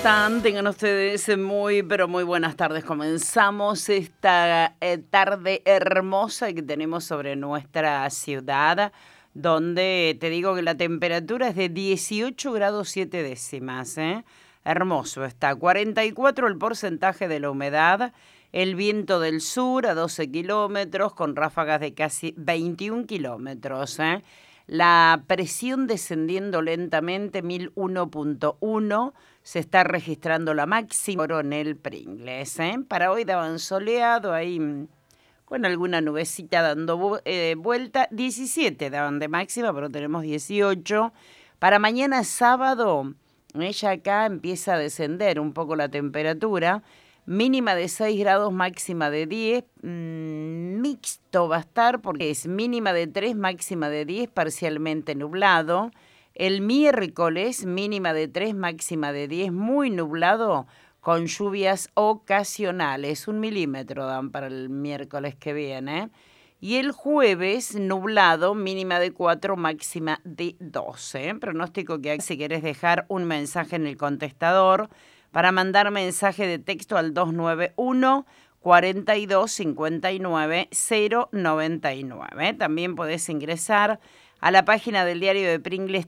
están? Tengan ustedes muy, pero muy buenas tardes. Comenzamos esta tarde hermosa que tenemos sobre nuestra ciudad, donde te digo que la temperatura es de 18 grados 7 décimas. Hermoso está. 44 el porcentaje de la humedad. El viento del sur a 12 kilómetros con ráfagas de casi 21 kilómetros. La presión descendiendo lentamente, 1001.1. Se está registrando la máxima Coronel Pringles. Para hoy daban soleado, ahí con alguna nubecita dando vuelta. 17 daban de máxima, pero tenemos 18. Para mañana sábado, ya acá empieza a descender un poco la temperatura. Mínima de 6 grados, máxima de 10. Mixto va a estar porque es mínima de 3, máxima de 10, parcialmente nublado. El miércoles, mínima de 3, máxima de 10, muy nublado, con lluvias ocasionales. 1 milímetro dan para el miércoles que viene. Y el jueves, nublado, mínima de 4, máxima de 12. Pronóstico que si querés dejar un mensaje en el contestador, para mandar mensaje de texto al 291 42 59 099. También podés ingresar a la página del Diario de Pringles,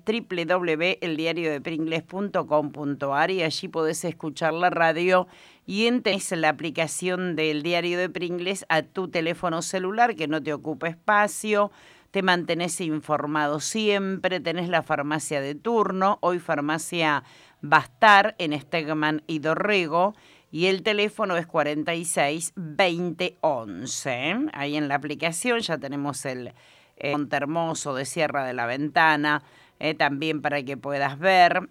www.eldiariodepringles.com.ar, y allí podés escuchar la radio y tenés la aplicación del Diario de Pringles a tu teléfono celular, que no te ocupa espacio, te mantenés informado siempre, tenés la farmacia de turno. Hoy farmacia va a estar en Stegman y Dorrego, y el teléfono es 46 20 11. Ahí en la aplicación ya tenemos el Monte Hermoso de Sierra de la Ventana, también para que puedas ver,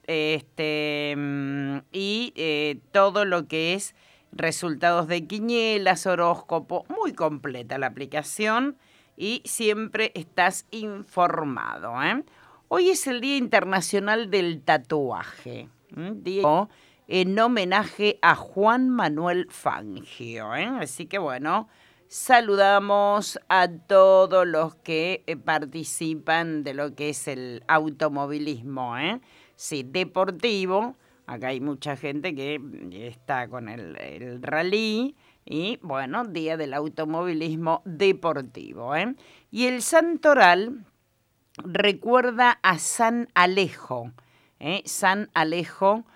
y todo lo que es resultados de quinielas, horóscopo, muy completa la aplicación y siempre estás informado. Hoy es el Día Internacional del Tatuaje, día en homenaje a Juan Manuel Fangio, así que bueno, saludamos a todos los que participan de lo que es el automovilismo, sí, deportivo. Acá hay mucha gente que está con el rally y, bueno, Día del Automovilismo Deportivo. Y el santoral recuerda a San Alejo, San Alejo,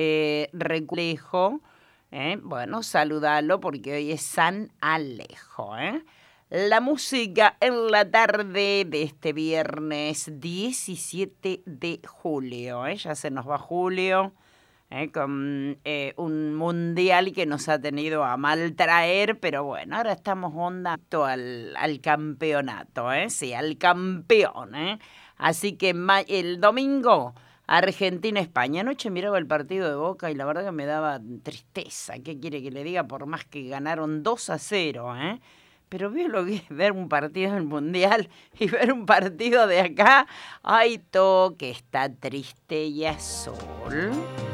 bueno, saludalo porque hoy es San Alejo. La música en la tarde de este viernes 17 de julio. Ya se nos va julio, con un mundial que nos ha tenido a mal traer, pero bueno, ahora estamos onda al campeonato, sí, al campeón. Así que el domingo, Argentina-España. Anoche miraba el partido de Boca y la verdad que me daba tristeza. ¿Qué quiere que le diga? Por más que ganaron 2-0, Pero veo lo que es ver un partido del Mundial y ver un partido de acá. Ay, todo que está triste y azul.